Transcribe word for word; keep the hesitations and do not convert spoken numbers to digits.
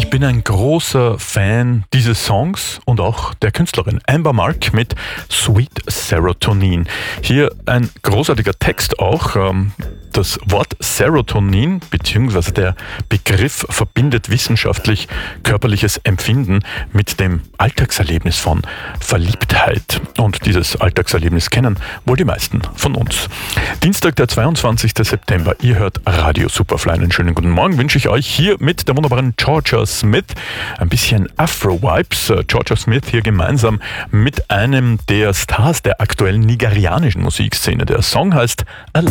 Ich bin ein großer Fan dieses Songs und auch der Künstlerin Amber Mark mit Sweet Serotonin. Hier ein großartiger Text auch. Das Wort Serotonin bzw. der Begriff verbindet wissenschaftlich körperliches Empfinden mit dem Alltagserlebnis von Verliebtheit. Und dieses Alltagserlebnis kennen wohl die meisten von uns. Dienstag, der zweiundzwanzigster September. Ihr hört Radio Superfly. Einen schönen guten Morgen wünsche ich euch hier mit der wunderbaren Georgia Smith. Ein bisschen Afro-Vibes. Georgia Smith hier gemeinsam mit einem der Stars der aktuellen nigerianischen Musikszene. Der Song heißt